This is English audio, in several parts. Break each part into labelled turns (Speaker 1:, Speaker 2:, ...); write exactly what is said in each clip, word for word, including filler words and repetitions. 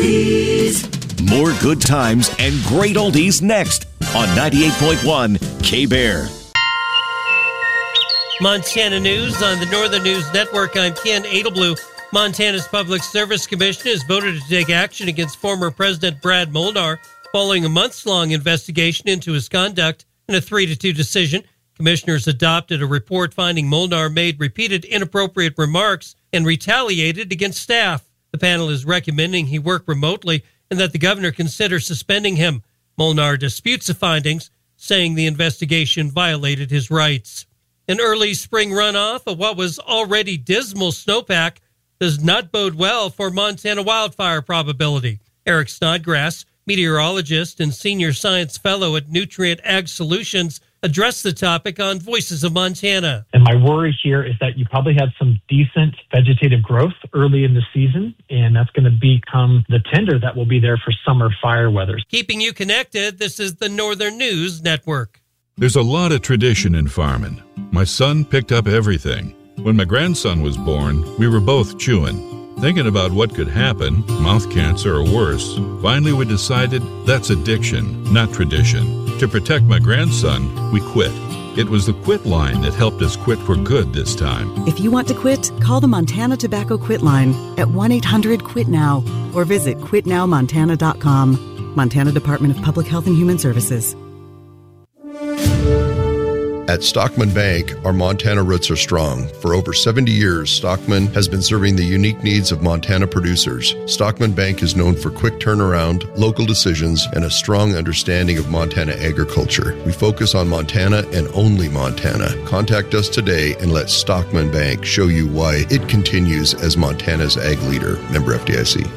Speaker 1: oldies.
Speaker 2: More good times and great oldies next on ninety-eight point one K-Bear.
Speaker 3: Montana News on the Northern News Network. I'm Ken Adelblue. Montana's Public Service Commission has voted to take action against former President Brad Molnar following a months-long investigation into his conduct. In a three to two decision, commissioners adopted a report finding Molnar made repeated inappropriate remarks and retaliated against staff. The panel is recommending he work remotely and that the governor consider suspending him. Molnar disputes the findings, saying the investigation violated his rights. An early spring runoff of what was already dismal snowpack does not bode well for Montana wildfire probability. Eric Snodgrass, meteorologist and senior science fellow at Nutrient Ag Solutions, addressed the topic on Voices of Montana.
Speaker 4: And my worry here is that you probably have some decent vegetative growth early in the season, and that's going to become the tinder that will be there for summer fire weather.
Speaker 3: Keeping you connected, this is the Northern News Network.
Speaker 5: There's a lot of tradition in farming. My son picked up everything. When my grandson was born, we were both chewing, thinking about what could happen, mouth cancer or worse. Finally, we decided that's addiction, not tradition. To protect my grandson, we quit. It was the quit line that helped us quit for good this time.
Speaker 6: If you want to quit, call the Montana Tobacco Quit Line at one eight hundred quit now or visit quit now montana dot com. Montana Department of Public Health and Human Services.
Speaker 7: At Stockman Bank, our Montana roots are strong. For over seventy years, Stockman has been serving the unique needs of Montana producers. Stockman Bank is known for quick turnaround, local decisions, and a strong understanding of Montana agriculture. We focus on Montana and only Montana. Contact us today and let Stockman Bank show you why it continues as Montana's ag leader. Member F D I C.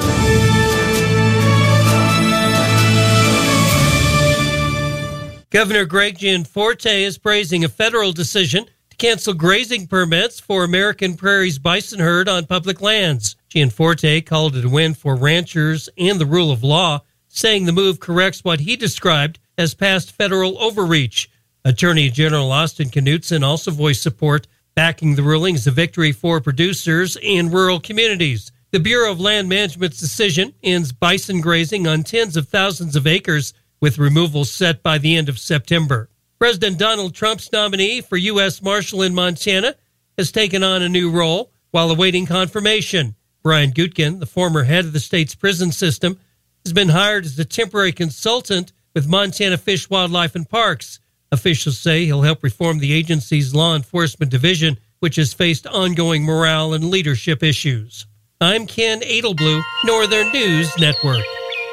Speaker 3: Governor Greg Gianforte is praising a federal decision to cancel grazing permits for American Prairie's bison herd on public lands. Gianforte called it a win for ranchers and the rule of law, saying the move corrects what he described as past federal overreach. Attorney General Austin Knudsen also voiced support, backing the ruling as a victory for producers and rural communities. The Bureau of Land Management's decision ends bison grazing on tens of thousands of acres, with removal set by the end of September. President Donald Trump's nominee for U S Marshal in Montana has taken on a new role while awaiting confirmation. Brian Gutkin, the former head of the state's prison system, has been hired as a temporary consultant with Montana Fish, Wildlife, and Parks. Officials say he'll help reform the agency's law enforcement division, which has faced ongoing morale and leadership issues. I'm Ken Adelblue, Northern News Network.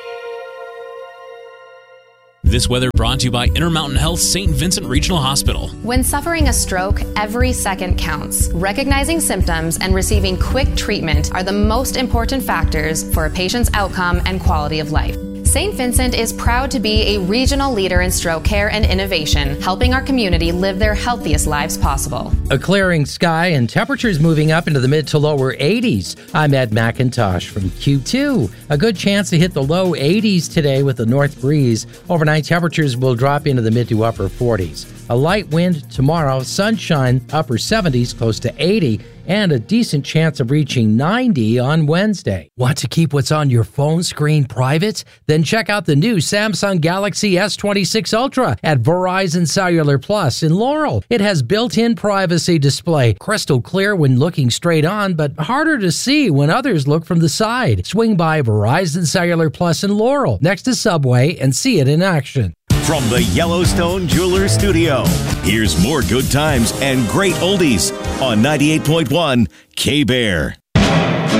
Speaker 8: This weather brought to you by Intermountain Health Saint Vincent Regional Hospital.
Speaker 9: When suffering a stroke, every second counts. Recognizing symptoms and receiving quick treatment are the most important factors for a patient's outcome and quality of life. Saint Vincent is proud to be a regional leader in stroke care and innovation, helping our community live their healthiest lives possible.
Speaker 10: A clearing sky and temperatures moving up into the mid to lower eighties. I'm Ed McIntosh from Q two. A good chance to hit the low eighties today with a north breeze. Overnight temperatures will drop into the mid to upper forties. A light wind tomorrow, sunshine upper seventies, close to eighty, and a decent chance of reaching ninety on Wednesday. Want to keep what's on your phone screen private? Then check out the new Samsung Galaxy S twenty-six Ultra at Verizon Cellular Plus in Laurel. It has built-in privacy display, crystal clear when looking straight on, but harder to see when others look from the side. Swing by Verizon Cellular Plus in Laurel, next to Subway, and see it in action.
Speaker 2: From the Yellowstone Jewelers Studio, here's more good times and great oldies on ninety-eight point one K-Bear.